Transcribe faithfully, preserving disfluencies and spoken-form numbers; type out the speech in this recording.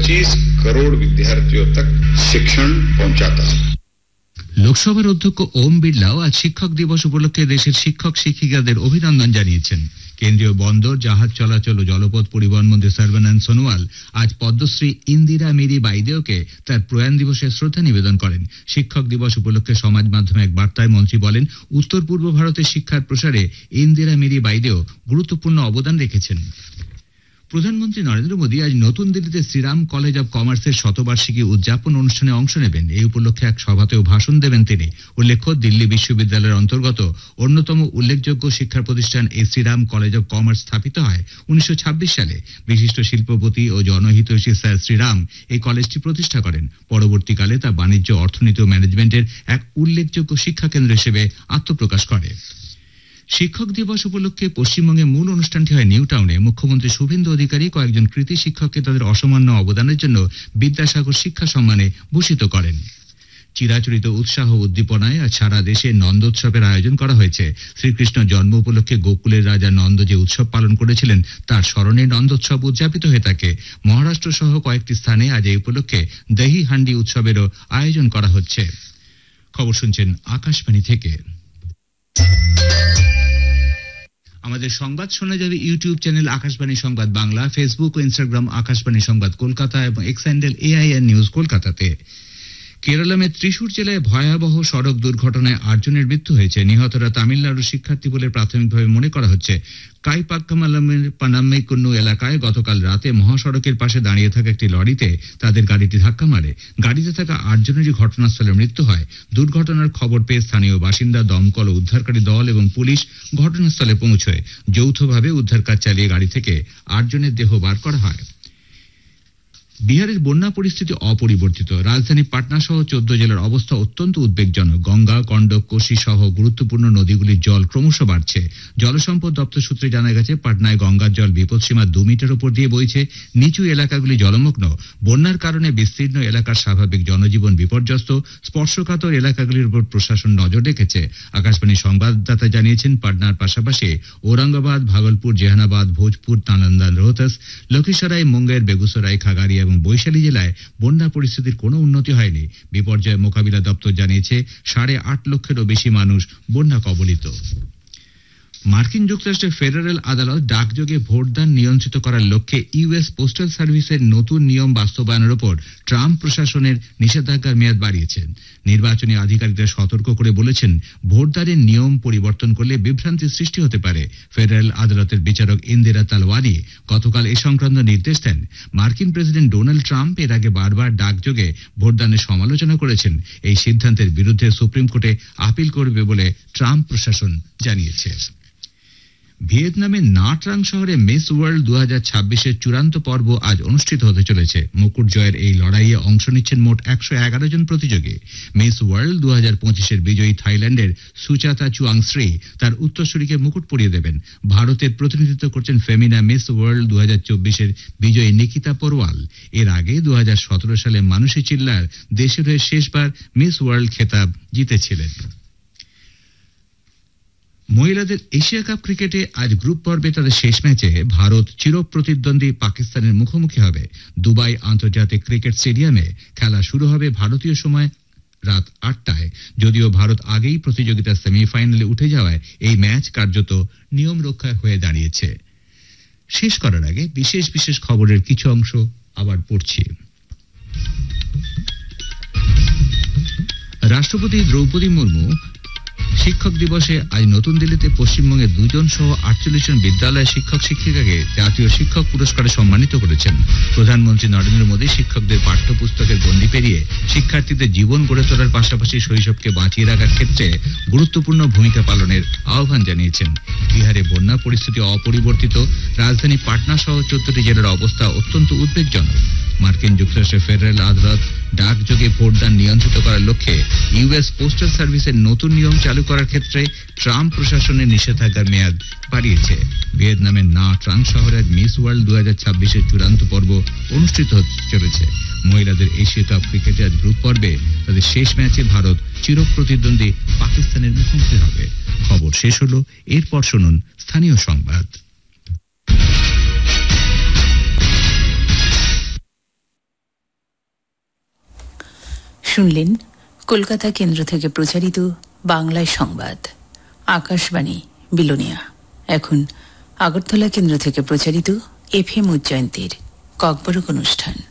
पच्चीस करोड़ विद्यार्थियों तक शिक्षण पहुंचाता है। লোকসভার অধ্যক্ষ ওম বিড়লাও আজ শিক্ষক দিবস উপলক্ষে দেশের শিক্ষক শিক্ষিকাদের অভিনন্দন জানিয়েছেন। কেন্দ্রীয় বন্দর, জাহাজ চলাচল ও জলপথ পরিবহন মন্ত্রী সর্বানন্দ সোনোয়াল আজ পদ্মশ্রী ইন্দিরা মিরি বাইদেওকে তার প্রয়াণ দিবসে শ্রদ্ধা নিবেদন করেন। শিক্ষক দিবস উপলক্ষে সমাজ মাধ্যমে এক বার্তায় মন্ত্রী বলেন, উত্তর পূর্ব ভারতের শিক্ষার প্রসারে ইন্দিরা মিরি বাইদেও গুরুত্বপূর্ণ অবদান রেখেছেন। প্রধানমন্ত্রী নরেন্দ্র মোদী আজ নতুন দিল্লিতে শ্রীরাম কলেজ অব কমার্সের শতবার্ষিকী উদযাপন অনুষ্ঠানে অংশ নেবেন। এই উপলক্ষে এক সভাতেও ভাষণ দেবেন তিনি। উল্লেখ্য, দিল্লি বিশ্ববিদ্যালয়ের অন্তর্গত অন্যতম উল্লেখযোগ্য শিক্ষা প্রতিষ্ঠান এই শ্রীরাম কলেজ অব কমার্স স্থাপিত হয় উনিশশো ছাব্বিশ সালে। বিশিষ্ট শিল্পপতি ও জনহিতৈষী স্যার শ্রীরাম এই কলেজটি প্রতিষ্ঠা করেন। পরবর্তীকালে তা বাণিজ্য, অর্থনীতি ও ম্যানেজমেন্টের এক উল্লেখযোগ্য শিক্ষা কেন্দ্র হিসেবে আত্মপ্রকাশ করে। শিক্ষক দিবস উপলক্ষে পশ্চিমবঙ্গে মূল অনুষ্ঠানটি হয় নিউ টাউনে। মুখ্যমন্ত্রী শুভেন্দু অধিকারী কয়েকজন কৃতি শিক্ষককে তাদের অসামান্য অবদানের জন্য বিদ্যাসাগর শিক্ষা সম্মানে ভূষিত করেন। চিরাচরিত উৎসাহ উদ্দীপনায় আজ সারা দেশে নন্দোৎসবের আয়োজন করা হয়েছে। শ্রীকৃষ্ণ জন্ম উপলক্ষে গোকুলের রাজা নন্দ যে উৎসব পালন করেছিলেন তার স্মরণে নন্দোৎসব উদযাপিত হয়ে থাকে। মহারাষ্ট্র সহ কয়েকটি স্থানে আজ এই উপলক্ষে দহি হান্ডি উৎসবেরও আয়োজন করা হচ্ছে। খবর শুনছেন আকাশবাণী থেকে। আমাদের সংবাদ শোনা যাবে ইউটিউব চ্যানেল আকাশবাণী সংবাদ বাংলা, ফেসবুক ও ইনস্টাগ্রাম আকাশবাণী সংবাদ কলকাতা এবং এক্স হ্যান্ডেল এআইআর নিউজ কলকাতাতে। কেরালামের ত্রিশূর জেলায় ভয়াবহ সড়ক দুর্ঘটনায় আটজনের মৃত্যু হয়েছে। নিহতরা তামিলনাড়ুর শিক্ষার্থী বলে প্রাথমিকভাবে মনে করা হচ্ছে। কাইপাক্কামালামের পানাম্মাইকুন্নু এলাকায় গতকাল রাতে মহাসড়কের পাশে দাঁড়িয়ে থাকা একটি লরিতে তাদের গাড়িটি ধাক্কা মারে। গাড়িতে থাকা আটজনেরই ঘটনাস্থলে মৃত্যু হয়। দুর্ঘটনার খবর পেয়ে স্থানীয় বাসিন্দা, দমকল ও উদ্ধারকারী দল এবং পুলিশ ঘটনাস্থলে পৌঁছয়। যৌথভাবে উদ্ধার কাজ চালিয়ে গাড়ি থেকে আটজনের দেহ বার করা হয়। বিহারের বন্যা পরিস্থিতি অপরিবর্তিত। রাজধানী পাটনা সহ চোদ্দ জেলার অবস্থা অত্যন্ত উদ্বেগজনক। গঙ্গা, গন্ডক, কোশি সহ গুরুত্বপূর্ণ নদীগুলির জল ক্রমশ বাড়ছে। জলসম্পদ দপ্তর সূত্রে জানা গেছে, পাটনায় গঙ্গার জল বিপদসীমা দু মিটার উপর দিয়ে বইছে। নিচু এলাকাগুলি জলমগ্ন। বন্যার কারণে বিস্তীর্ণ এলাকার স্বাভাবিক জনজীবন বিপর্যস্ত। স্পর্শকাতর এলাকাগুলির উপর প্রশাসন নজর রেখেছে। আকাশবাণী সংবাদদাতা জানিয়েছেন, পাটনার পাশাপাশি ঔরঙ্গাবাদ, ভাগলপুর, জেহানাবাদ, ভোজপুর, নালন্দা, রোহতাস, লক্ষীসরাই, মুঙ্গের, বেগুসরাই, খাগাড়িয়া এবং বৈশালী জেলায় বন্যা পরিস্থিতির কোনো উন্নতি হয়নি। বিপর্যয় মোকাবিলা দপ্তর জানিয়েছে, সাড়ে আট লক্ষেরও বেশি মানুষ বন্যা কবলিত। মার্কিন যুক্তরাষ্ট্রের ফেডারেল আদালত ডাকযোগে ভোটদান নিয়ন্ত্রিত করার লক্ষ্যে ইউএস পোস্টাল সার্ভিসের নতুন নিয়ম বাস্তবায়নের উপর ট্রাম্প প্রশাসনের নিষেধাজ্ঞার মেয়াদ বাড়িয়েছেন। নির্বাচনী আধিকারিকরা সতর্ক করে বলেছেন, ভোটদানের নিয়ম পরিবর্তন করলে বিভ্রান্তি সৃষ্টি হতে পারে। ফেডারেল আদালতের বিচারক ইন্দিরা তালওয়ানি গতকাল এ সংক্রান্ত নির্দেশ দেন। মার্কিন প্রেসিডেন্ট ডোনাল্ড ট্রাম্প এর আগে বারবার ডাকযোগে ভোটদানের সমালোচনা করেছেন। এই সিদ্ধান্তের বিরুদ্ধে সুপ্রিম কোর্টে আপিল করবে বলে ট্রাম্প প্রশাসন জানিয়েছে। ভিয়েতনামের না ট্রাং শহরে মিস ওয়ার্ল্ড দু হাজার ছাব্বিশের চূড়ান্ত পর্ব আজ অনুষ্ঠিত হতে চলেছে। মুকুট জয়ের এই লড়াইয়ে অংশ নিচ্ছেন মোট একশো এগারো জন প্রতিযোগী। মিস ওয়ার্ল্ড দু হাজার পঁচিশের বিজয়ী থাইল্যান্ডের সুচাতা চুয়াংশ্রী তার উত্তরসূরিকে মুকুট পরিয়ে দেবেন। ভারতের প্রতিনিধিত্ব করছেন ফেমিনা মিস ওয়ার্ল্ড দু হাজার চব্বিশের বিজয়ী নিকিতা পরওয়াল। এর আগে দু হাজার সতেরো সালে মানুষী চিল্লার দেশের হয়ে শেষবার মিস ওয়ার্ল্ড খেতাব জিতেছিলেন। মহিলাদের এশিয়া কাপ ক্রিকেটে আজ গ্রুপ পর্বে তাদের শেষ ম্যাচে ভারত চিরপ্রতিদ্বন্দ্বী পাকিস্তানের মুখোমুখি হবে। দুবাই আন্তর্জাতিক ক্রিকেট স্টেডিয়ামে খেলা শুরু হবে ভারতীয় সময় রাত আটটায়। যদিও ভারত আগেই প্রতিযোগিতার সেমিফাইনালে উঠে যাওয়ায় এই ম্যাচ কার্যত নিয়ম রক্ষা হয়ে দাঁড়িয়েছে। শেষ করার আগে বিশেষ বিশেষ খবরের কিছু অংশ আবার পড়ছি। রাষ্ট্রপতি দ্রৌপদী মুর্মু শিক্ষক দিবসে আজ নতুন দিল্লিতে পশ্চিমবঙ্গের দুজন সহ আটচল্লিশ জন বিদ্যালয়ের শিক্ষক শিক্ষিকাকে জাতীয় শিক্ষক পুরস্কারে সম্মানিত করেছেন। প্রধানমন্ত্রী নরেন্দ্র মোদী শিক্ষকদের পাঠ্যপুস্তকের গণ্ডি পেরিয়ে শিক্ষার্থীদের জীবন গড়ে তোলার পাশাপাশি শৈশবকে বাঁচিয়ে রাখার ক্ষেত্রে গুরুত্বপূর্ণ ভূমিকা পালনের আহ্বান জানিয়েছেন। বিহারে বন্যা পরিস্থিতি অপরিবর্তিত। রাজধানী পাটনা সহ চোদ্দটি জেলার অবস্থা অত্যন্ত উদ্বেগজনক। মার্কিন যুক্তরাষ্ট্রের ফেডারেল আদালত ডাকযোগে ভোটদান নিয়ন্ত্রিত করার লক্ষ্যে ইউএস পোস্টাল সার্ভিসের নতুন নিয়ম চালু করার ক্ষেত্রে ট্রাম্প প্রশাসনের নিষেধাজ্ঞার মেয়াদ বাড়িয়েছে। ভিয়েতনামের না ট্রাং শহরের মিস ওয়ার্ল্ড দু হাজার ছাব্বিশের চূড়ান্ত পর্ব অনুষ্ঠিত হতে চলেছে। মহিলাদের এশিয়া কাপ ক্রিকেটে আজ গ্রুপ পর্বে তাদের শেষ ম্যাচে ভারত চিরপ্রতিদ্বন্দ্বী পাকিস্তানের মুখোমুখি হবে। খবর শেষ হলো। এরপর শুনুন স্থানীয় সংবাদ। শুনলেন কলকাতা কেন্দ্র থেকে প্রচারিত বাংলায় সংবাদ। আকাশবাণী বিলোনিয়া। এখন আগরতলা কেন্দ্র থেকে প্রচারিত এফ এম উজ্জয়ন্তীর ককবরক অনুষ্ঠান।